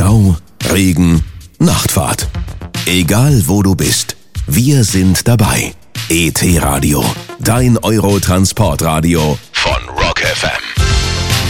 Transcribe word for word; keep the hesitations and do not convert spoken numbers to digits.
Stau, Regen, Nachtfahrt. Egal wo du bist, wir sind dabei. E T Radio, dein Eurotransportradio von Rock F M.